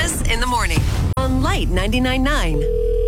Amos in the morning on Light 99.9.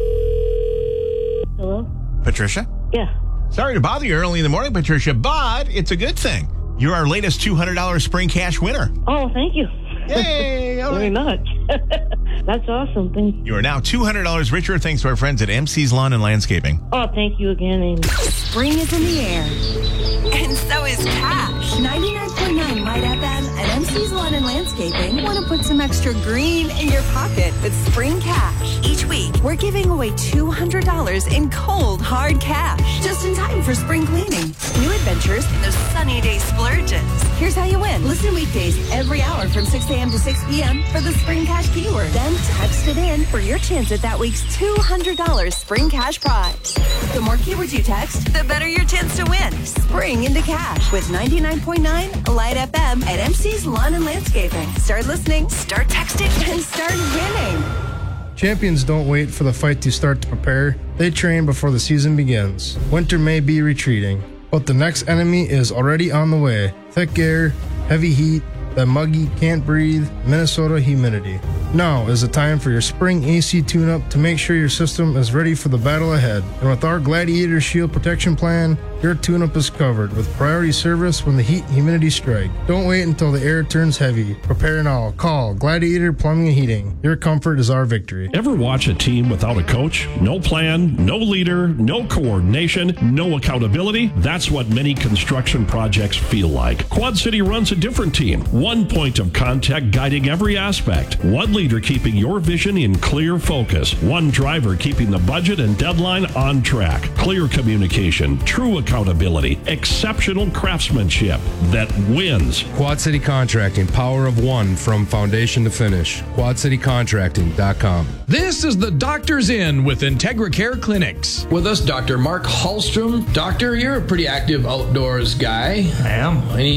Hello? Patricia? Yeah. Sorry to bother you early in the morning, Patricia, but it's a good thing. You're our latest $200 spring cash winner. Oh, thank you. Yay! All Very right. much. That's awesome. Thank you. You are now $200 richer thanks to our friends at MC's Lawn and Landscaping. Oh, thank you again, Amy. Spring is in the air. And so is cash. 99.9 Light FM and MC's Lawn and Landscaping want to put some extra green in your pocket with spring cash. Each week, we're giving away $200 in cold, hard cash. Just in time for spring cleaning. New adventures in those sunny day splurges. Here's how you win. Listen weekdays every hour from 6 a.m. to 6 p.m. for the spring cash keyword. Then text it in for your chance at that week's $200 spring cash prize. The more keywords you text, the better your chance to win. Spring into cash with 99.9 Light FM at MC's Lawn and Landscaping. Start listening, start texting, and start winning. Champions don't wait for the fight to start to prepare. They train before the season begins. Winter may be retreating, but the next enemy is already on the way. Thick air, heavy heat, that muggy, can't breathe, Minnesota humidity. Now is the time for your spring AC tune-up to make sure your system is ready for the battle ahead. And with our Gladiator Shield Protection Plan, your tune-up is covered with priority service when the heat and humidity strike. Don't wait until the air turns heavy. Prepare now. Call Gladiator Plumbing and Heating. Your comfort is our victory. Ever watch a team without a coach? No plan, no leader, no coordination, no accountability? That's what many construction projects feel like. Quad City runs a different team. One point of contact guiding every aspect. One leader keeping your vision in clear focus. One driver keeping the budget and deadline on track. Clear communication, true accountability, exceptional craftsmanship that wins. Quad City Contracting, power of one from foundation to finish. QuadCityContracting.com. This is the Doctor's Inn with Integra Care Clinics. With us, Dr. Mark Hallstrom. Doctor, you're a pretty active outdoors guy. I am.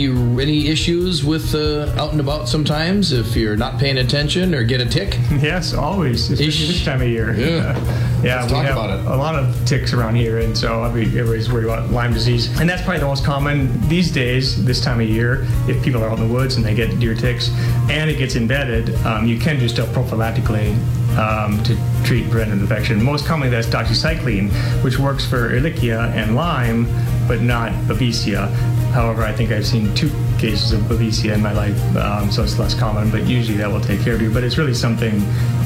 Any issues with out and about sometimes if you're not paying attention or get a tick? Yes, always, especially this time of year. Yeah. Yeah, we have a lot of ticks around here, and so everybody's worried about Lyme disease. And that's probably the most common these days, this time of year. If people are out in the woods and they get deer ticks and it gets embedded, you can do stuff prophylactically to treat prevent infection. Most commonly, that's doxycycline, which works for Ehrlichia and Lyme, but not Babesia. However, I think I've seen 2 cases of Babesia in my life, so it's less common, but usually that will take care of you. But it's really something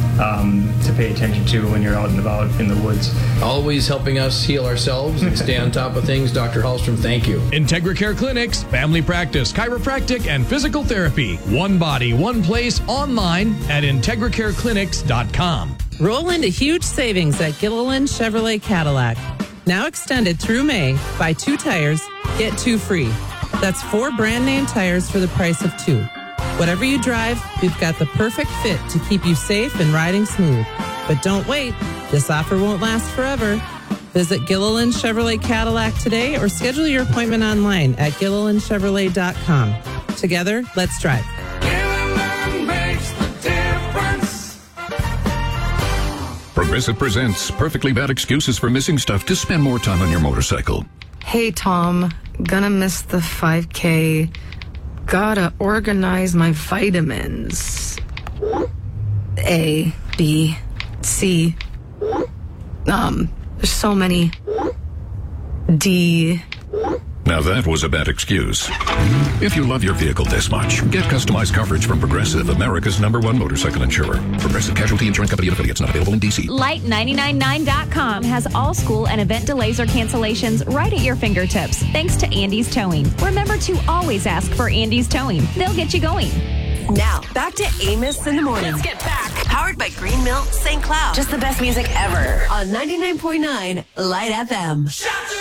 to pay attention to when you're out and about in the woods. Always helping us heal ourselves and stay on top of things. Dr. Hallstrom, thank you. Integra Care Clinics, family practice, chiropractic, and physical therapy. One body, one place, online at IntegraCareClinics.com. Roll into huge savings at Gilliland Chevrolet Cadillac. Now extended through May. Buy 2 tires, get 2 free. That's 4 brand name tires for the price of 2. Whatever you drive, we've got the perfect fit to keep you safe and riding smooth. But don't wait. This offer won't last forever. Visit Gilliland Chevrolet Cadillac today or schedule your appointment online at GillilandChevrolet.com. Together, let's drive. Progressive presents Perfectly Bad Excuses for Missing Stuff to Spend More Time on Your Motorcycle. Hey, Tom. Gonna miss the 5K. Gotta organize my vitamins. A, B, C. There's so many. D. Now that was a bad excuse. If you love your vehicle this much, get customized coverage from Progressive, America's #1 motorcycle insurer. Progressive Casualty Insurance Company and affiliates, not available in D.C. Light999.com has all school and event delays or cancellations right at your fingertips, thanks to Andy's Towing. Remember to always ask for Andy's Towing. They'll get you going. Now, back to Amos in the morning. Let's get back. Powered by Green Mill St. Cloud. Just the best music ever on 99.9 Light FM.